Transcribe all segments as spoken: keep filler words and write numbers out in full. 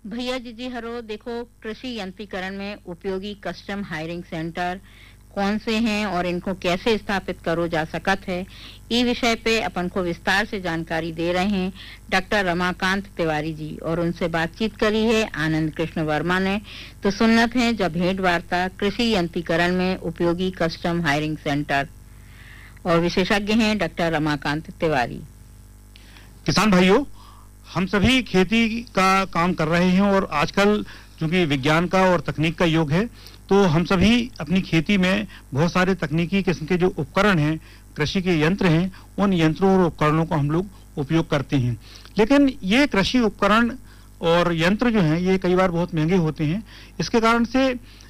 भैया जी जी हरो देखो, कृषि यंत्रीकरण में उपयोगी कस्टम हायरिंग सेंटर कौन से हैं और इनको कैसे स्थापित करो जा सकत है, ई विषय पे अपन को विस्तार से जानकारी दे रहे हैं डॉक्टर रमाकांत तिवारी जी, और उनसे बातचीत करी है आनंद कृष्ण वर्मा ने। तो सुन्नत है जब भेंट वार्ता कृषि यंत्रीकरण में उपयोगी कस्टम हायरिंग सेंटर, और विशेषज्ञ हैं डॉक्टर रमाकांत तिवारी। किसान भाइयों, हम सभी खेती का काम कर रहे हैं और आजकल चूंकि विज्ञान का और तकनीक का युग है, तो हम सभी अपनी खेती में बहुत सारे तकनीकी किस्म के जो उपकरण हैं, कृषि के यंत्र हैं, उन यंत्रों और उपकरणों को हम लोग उपयोग करते हैं। लेकिन ये कृषि उपकरण और यंत्र जो हैं ये कई बार बहुत महंगे होते हैं। इसके कारण से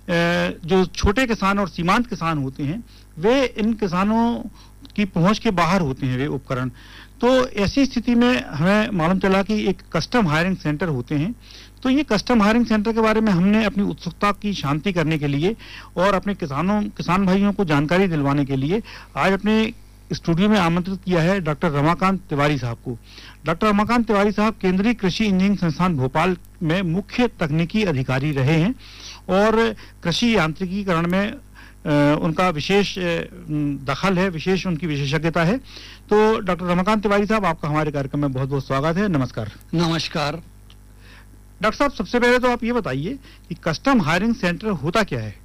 जो छोटे किसान और सीमांत किसान होते हैं वे इन किसानों की पहुंच के बाहर होते हैं वे उपकरण। तो ऐसी स्थिति में हमें मालूम चला कि एक कस्टम हायरिंग सेंटर होते हैं। तो ये कस्टम हायरिंग सेंटर के बारे में हमने अपनी उत्सुकता की शांति करने के लिए और अपने किसानों किसान भाइयों को जानकारी दिलवाने के लिए आज अपने स्टूडियो में आमंत्रित किया है डॉक्टर रमाकांत तिवारी साहब को। डॉक्टर रमाकांत तिवारी साहब केंद्रीय कृषि इंजीनियरिंग संस्थान भोपाल में मुख्य तकनीकी अधिकारी रहे हैं और कृषि यांत्रिकीकरण में आ, उनका विशेष दखल है, विशेष उनकी विशेषज्ञता है। तो डॉक्टर रमाकांत तिवारी साहब, आपका हमारे कार्यक्रम में बहुत बहुत स्वागत है। नमस्कार। नमस्कार डॉक्टर साहब, सबसे पहले तो आप ये बताइए कि कस्टम हायरिंग सेंटर होता क्या है?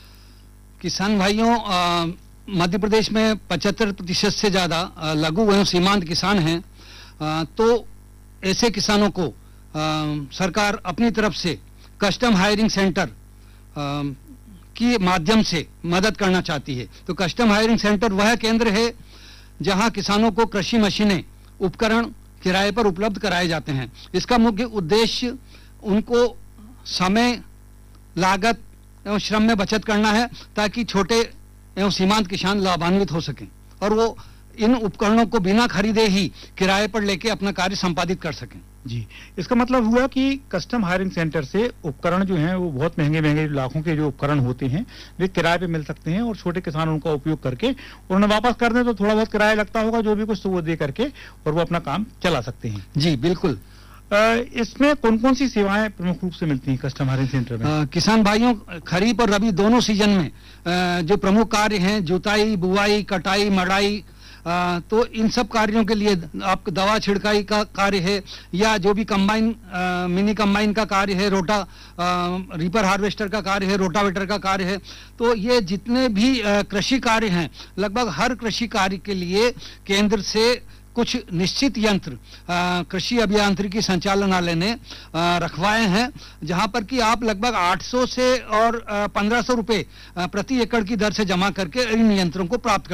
किसान भाइयों, मध्य प्रदेश में पचहत्तर प्रतिशत से ज्यादा लघु एवं सीमांत किसान हैं। आ, तो ऐसे किसानों को आ, सरकार अपनी तरफ से कस्टम हायरिंग सेंटर आ, के माध्यम से मदद करना चाहती है। तो कस्टम हायरिंग सेंटर वह केंद्र है जहां किसानों को कृषि मशीनें, उपकरण किराए पर उपलब्ध कराए जाते हैं। इसका मुख्य उद्देश्य उनको समय, लागत एवं श्रम में बचत करना है ताकि छोटे एवं सीमांत किसान लाभान्वित हो सकें और वो इन उपकरणों को बिना खरीदे ही किराए पर लेके अपना कार्य संपादित कर सकें। जी, इसका मतलब हुआ कि कस्टम हायरिंग सेंटर से उपकरण जो हैं वो बहुत महंगे महंगे लाखों के जो उपकरण होते हैं वे किराए पे मिल सकते हैं और छोटे किसान उनका उपयोग करके उन्हें वापस कर दें तो थोड़ा बहुत किराया लगता होगा, जो भी कुछ तो वो दे करके और वो अपना काम चला सकते हैं। जी बिल्कुल। इसमें कौन कौन सी सेवाएं प्रमुख रूप से मिलती हैं कस्टम हायरिंग सेंटर में? आ, किसान भाइयों, खरीफ और रबी दोनों सीजन में आ, जो प्रमुख कार्य हैं, जुताई, बुआई, कटाई, मड़ाई, आ, तो इन सब कार्यों के लिए आपको दवा छिड़काई का कार्य है या जो भी कंबाइन, मिनी कंबाइन का कार्य है, रोटा आ, रीपर हार्वेस्टर का कार्य है, रोटावेटर का कार्य है, तो ये जितने भी कृषि कार्य हैं लगभग हर कृषि कार्य के लिए केंद्र से कुछ निश्चित यंत्र कृषि अभियांत्रिकी संचालनालय ने आ, रखवाए हैं, जहां पर कि आप लगभग आठ सौ से और पंद्रह सौ रुपए प्रति एकड़ की दर से जमा करके इन यंत्रों को प्राप्त कर